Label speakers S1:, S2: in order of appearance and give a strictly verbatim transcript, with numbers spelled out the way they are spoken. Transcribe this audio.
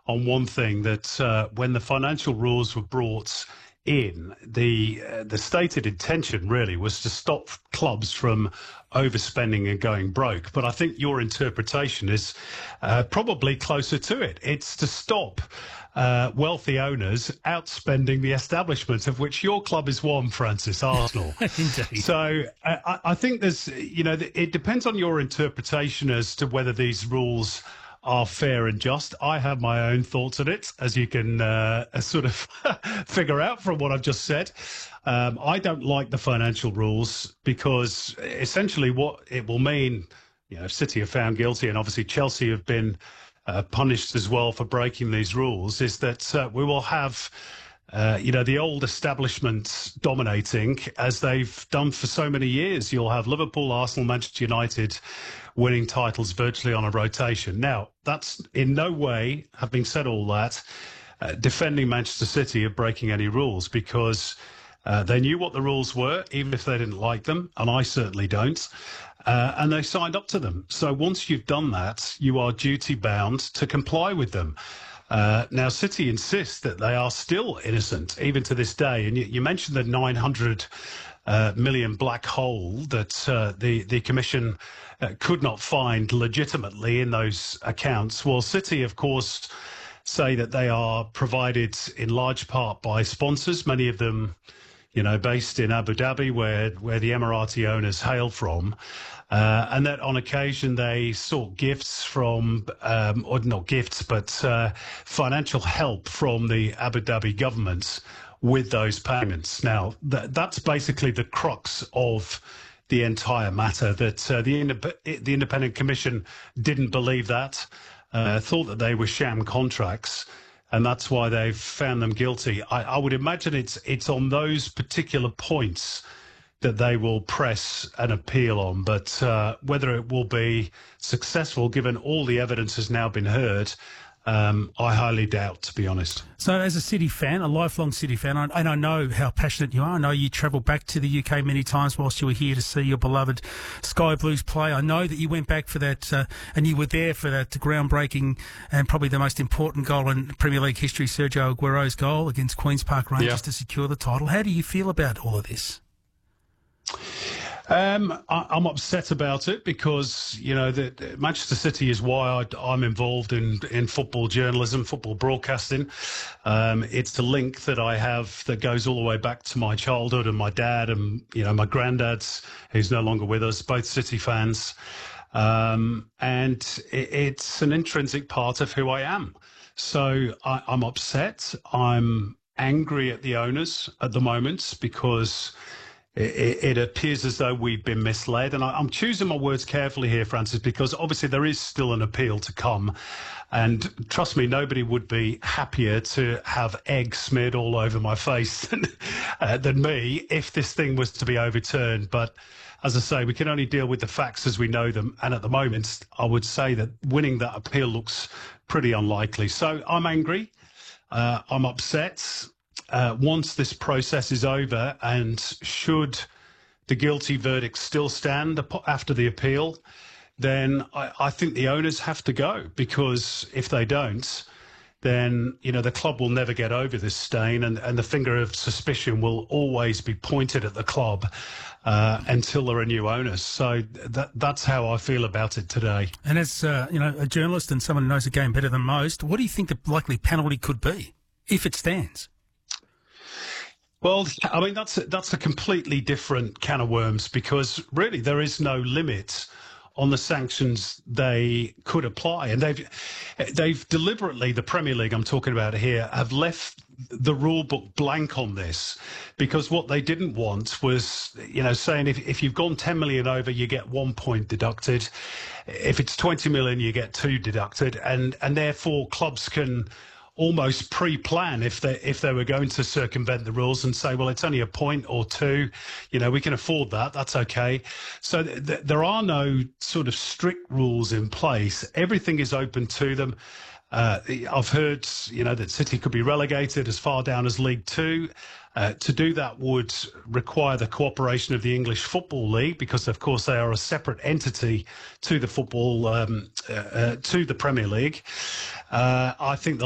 S1: on one thing, that uh, when the financial rules were brought in, the uh, the stated intention really was to stop clubs from overspending and going broke. But I think your interpretation is uh, probably closer to it. It's to stop uh, wealthy owners outspending the establishment, of which your club is one, Francis, Arsenal.
S2: Indeed.
S1: So uh, I, I think there's, you know, it depends on your interpretation as to whether these rules are fair and just. I have my own thoughts on it, as you can uh, sort of figure out from what I've just said. Um, I don't like the financial rules because essentially what it will mean, you know, City are found guilty and obviously Chelsea have been uh, punished as well for breaking these rules, is that uh, we will have Uh, you know, the old establishment dominating as they've done for so many years. You'll have Liverpool, Arsenal, Manchester United winning titles virtually on a rotation. Now, that's in no way, having said all that, uh, defending Manchester City of breaking any rules, because uh, they knew what the rules were, even if they didn't like them, and I certainly don't. Uh, and they signed up to them. So once you've done that, you are duty bound to comply with them. Uh, now, City insist that they are still innocent, even to this day. And you, you mentioned the nine hundred uh, million black hole that uh, the, the Commission uh, could not find legitimately in those accounts. Well, City, of course, say that they are provided in large part by sponsors, many of them, you know, based in Abu Dhabi, where, where the Emirati owners hail from. Uh, and that on occasion they sought gifts from, um, or not gifts, but uh, financial help from the Abu Dhabi government with those payments. Now, th- that's basically the crux of the entire matter, that uh, the, indep- the Independent Commission didn't believe that, uh, thought that they were sham contracts, and that's why they've found them guilty. I, I would imagine it's it's on those particular points that they will press an appeal on, but uh, whether it will be successful, given all the evidence has now been heard, um, I highly doubt, to be honest.
S2: So as a City fan, a lifelong City fan, and I know how passionate you are, I know you travelled back to the U K many times whilst you were here to see your beloved Sky Blues play. I know that you went back for that, uh, and you were there for that groundbreaking and probably the most important goal in Premier League history, Sergio Aguero's goal against Queen's Park Rangers yeah. to secure the title. How do you feel about all of this?
S1: Um, I, I'm upset about it because, you know, the, the Manchester City is why I, I'm involved in, in football journalism, football broadcasting. Um, it's a link that I have that goes all the way back to my childhood, and my dad and, you know, my granddad's, who's no longer with us, both City fans. Um, and it, it's an intrinsic part of who I am. So I, I'm upset. I'm angry at the owners at the moment because It, it appears as though we've been misled. And I, I'm choosing my words carefully here, Francis, because obviously there is still an appeal to come. And trust me, nobody would be happier to have egg smeared all over my face than, uh, than me if this thing was to be overturned. But as I say, we can only deal with the facts as we know them. And at the moment, I would say that winning that appeal looks pretty unlikely. So I'm angry. Uh, I'm upset. Uh, once this process is over, and should the guilty verdict still stand after the appeal, then I, I think the owners have to go, because if they don't, then, you know, the club will never get over this stain, and, and the finger of suspicion will always be pointed at the club uh, until there are new owners. So that, that's how I feel about it today.
S2: And as, uh, you know, a journalist and someone who knows the game better than most, what do you think the likely penalty could be if it stands?
S1: Well, I mean, that's a, that's a completely different can of worms, because really there is no limit on the sanctions they could apply. And they've they've deliberately, the Premier League I'm talking about here, have left the rule book blank on this, because what they didn't want was, you know, saying if, if you've gone ten million over, you get one point deducted. If it's twenty million, you get two deducted. And, and therefore clubs can almost pre-plan if they if they were going to circumvent the rules and say, well, it's only a point or two, you know, we can afford that, that's okay. So th- th- there are no sort of strict rules in place. Everything is open to them. Uh, I've heard, you know, that City could be relegated as far down as League Two. Uh, to do that would require the cooperation of the English Football League, because, of course, they are a separate entity to the football, um, uh, uh, to the Premier League. Uh, I think